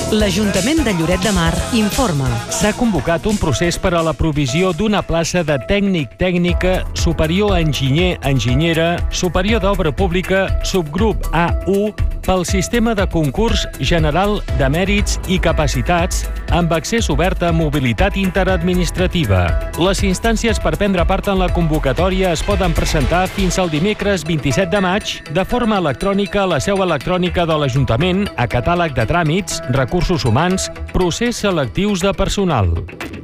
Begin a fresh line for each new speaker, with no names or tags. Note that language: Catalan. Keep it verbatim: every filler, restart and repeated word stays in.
L'Ajuntament de Lloret de Mar informa.
S'ha convocat un procés per a la provisió d'una plaça de tècnic tècnica, superior a enginyer enginyera, superior d'obra pública, subgrup A u, pel sistema de concurs general de mèrits i capacitats amb accés obert a mobilitat interadministrativa. Les instàncies per prendre part en la convocatòria es poden presentar fins al dimecres vint-i-set de maig de forma electrònica a la seu electrònica de l'Ajuntament, a catàleg de tràmits, recursos humans, procés selectius de personal.